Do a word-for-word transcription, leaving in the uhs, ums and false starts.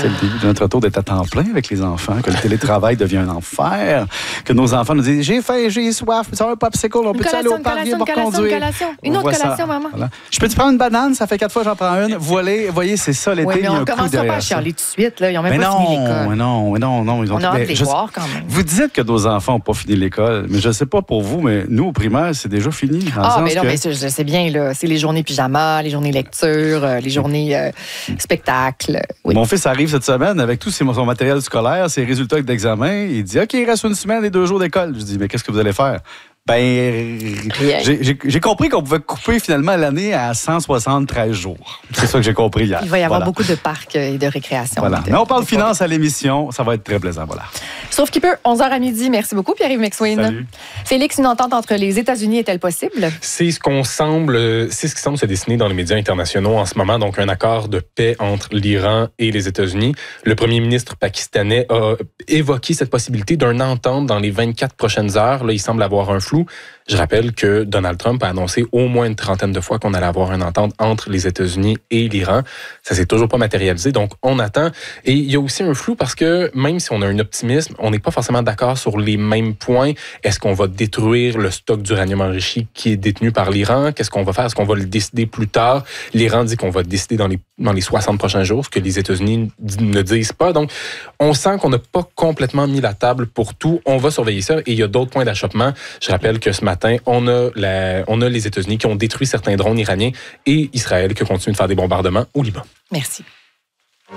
c'est le début de notre retour d'être à temps plein avec les enfants, que le télétravail devient un enfer, que nos enfants nous disent « J'ai faim, j'ai soif, ça va un popsicle, on peut-tu aller au parc, viens me reconduire? » Une autre collation, maman. Voilà. Je peux-tu prendre une banane? Ça fait quatre fois que j'en prends une. Voilà, voyez, c'est ça l'été. Oui, mais il y a on un commence pas à chialer tout de suite. Là. Ils n'ont même mais pas non, fini l'école. Mais non, mais non, non. Ils ont on a hâte de les je... voir quand même. Vous dites que nos enfants n'ont pas fini l'école, mais je ne sais pas pour vous, mais nous, au primaire, c'est déjà fini. Ah, mais non, que... mais je sais bien, là, c'est les journées pyjama, les journées lecture, euh, les journées euh, spectacle. Oui. Mon fils arrive cette semaine avec tout ses, son matériel scolaire, ses résultats d'examen. Il dit « OK, il reste une semaine et deux jours d'école. » Je dis « Mais qu'est-ce que vous allez faire? » Ben, j'ai, j'ai compris qu'on pouvait couper finalement l'année à cent soixante-treize jours. C'est ça que j'ai compris hier. Il va y avoir voilà. beaucoup de parcs et de récréation. Voilà. De, Mais on parle finance à l'émission. Ça va être très plaisant. Voilà. Sauf qu'il peut, onze heures à midi. Merci beaucoup, Pierre-Yves McSween. Salut. Félix, une entente entre les États-Unis est-elle possible? C'est ce qu'on semble, c'est ce qui semble se dessiner dans les médias internationaux en ce moment. Donc, un accord de paix entre l'Iran et les États-Unis. Le premier ministre pakistanais a évoqué cette possibilité d'une entente dans les vingt-quatre prochaines heures. Là, il semble avoir un flou. Je rappelle que Donald Trump a annoncé au moins une trentaine de fois qu'on allait avoir une entente entre les États-Unis et l'Iran. Ça s'est toujours pas matérialisé, donc on attend. Et il y a aussi un flou parce que même si on a un optimisme, on n'est pas forcément d'accord sur les mêmes points. Est-ce qu'on va détruire le stock d'uranium enrichi qui est détenu par l'Iran? Qu'est-ce qu'on va faire? Est-ce qu'on va le décider plus tard? L'Iran dit qu'on va le décider dans les, dans les soixante prochains jours, ce que les États-Unis ne disent pas. Donc, on sent qu'on n'a pas complètement mis la table pour tout. On va surveiller ça et il y a d'autres points d'achoppement. Je rappelle que ce matin, On a, la, on a les États-Unis qui ont détruit certains drones iraniens et Israël qui continue de faire des bombardements au Liban. Merci.